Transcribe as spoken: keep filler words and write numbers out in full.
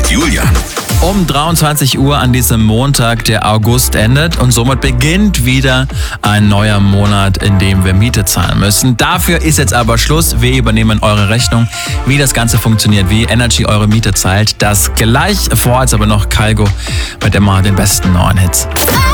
Julian. Um dreiundzwanzig Uhr an diesem Montag, der August endet und somit beginnt wieder ein neuer Monat, in dem wir Miete zahlen müssen. Dafür ist jetzt aber Schluss. Wir übernehmen eure Rechnung. Wie das Ganze funktioniert, wie Energy eure Miete zahlt, das gleich. Vorher jetzt aber noch Kygo mit immer den besten neuen Hits.